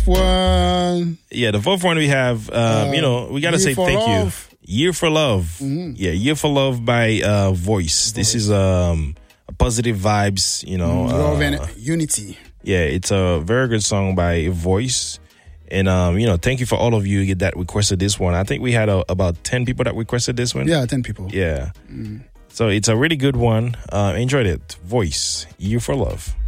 fourth one. Yeah, the fourth one we have, we got to say thank Love. you. Year for Love. Mm-hmm. Yeah, Year for Love by Voice. This is a positive vibes, Love and unity. Yeah, it's a very good song by Voice. And, thank you for all of you that requested this one. I think we had about 10 people that requested this one. Yeah, 10 people. Yeah. So it's a really good one. Enjoyed it. Voice, Year for Love.